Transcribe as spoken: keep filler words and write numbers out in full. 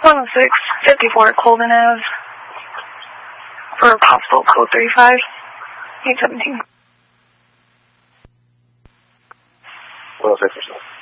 one oh six fifty-four Colden Ave for possible code thirty-five, eight seventeen. one oh six percent.